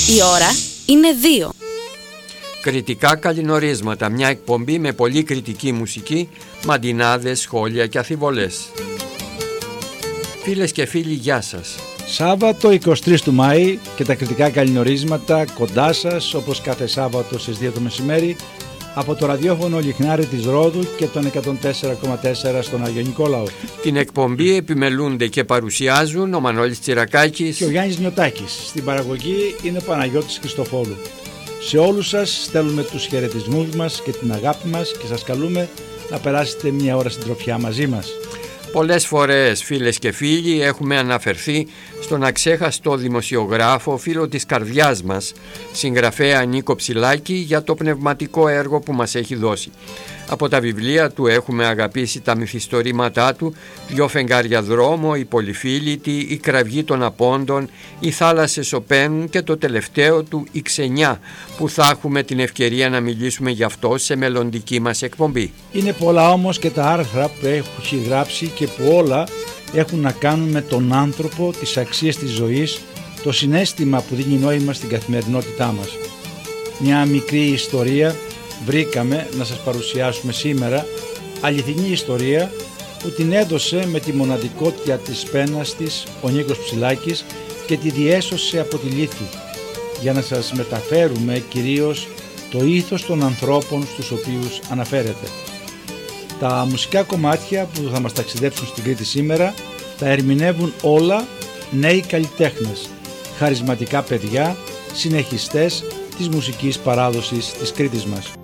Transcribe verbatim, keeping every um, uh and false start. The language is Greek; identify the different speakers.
Speaker 1: Η ώρα είναι δύο.
Speaker 2: Κριτικά καλλινορίσματα, μια εκπομπή με πολύ κριτική μουσική, μαντινάδες, σχόλια και αφιβολές. Φίλες και φίλοι, γεια σας.
Speaker 3: Σάββατο εικοστή τρίτη του Μάη και τα κριτικά καλλινορίσματα κοντά σας, όπως κάθε Σάββατο στις δύο το μεσημέρι, από το ραδιόφωνο Λιχνάρι της Ρόδου και τον εκατόν τέσσερα κόμμα τέσσερα στον Άγιο Νικόλαο.
Speaker 2: Την εκπομπή επιμελούνται και παρουσιάζουν ο Μανώλης Τσιρακάκης
Speaker 3: και ο Γιάννης Νιωτάκης. Στην παραγωγή είναι ο Παναγιώτης Χριστοφόλου. Σε όλους σας στέλνουμε τους χαιρετισμούς μας και την αγάπη μας και σας καλούμε να περάσετε μια ώρα συντροφιά μαζί μας.
Speaker 2: Πολλές φορές, φίλες και φίλοι, έχουμε αναφερθεί στον αξέχαστο δημοσιογράφο, φίλο της καρδιάς μας, συγγραφέα Νίκο Ψηλάκη, για το πνευματικό έργο που μας έχει δώσει. Από τα βιβλία του έχουμε αγαπήσει τα μυθιστορήματά του, «Δυο φεγγάρια δρόμο», «Η Πολυφίλητη», «Η Κραυγή των Απόντων», «Οι Θάλασσες Σοπαίνουν» και το τελευταίο του «Η Ξενιά», που θα έχουμε την ευκαιρία να μιλήσουμε γι' αυτό σε μελλοντική μας εκπομπή.
Speaker 3: Είναι πολλά όμως και τα άρθρα που έχει γράψει και που όλα έχουν να κάνουν με τον άνθρωπο, τις αξίες της ζωής, το συναίσθημα που δίνει νόημα στην καθημερινότητά μας. Μια μικρή ιστορία βρήκαμε να σας παρουσιάσουμε σήμερα, αληθινή ιστορία που την έδωσε με τη μοναδικότητα της πένας της ο Νίκος Ψηλάκης και τη διέσωσε από τη λύθη, για να σας μεταφέρουμε κυρίως το ήθος των ανθρώπων στους οποίους αναφέρεται. Τα μουσικά κομμάτια που θα μας ταξιδέψουν στην Κρήτη σήμερα τα ερμηνεύουν όλα νέοι καλλιτέχνες, χαρισματικά παιδιά, συνεχιστές της μουσικής παράδοσης της Κρήτης μας.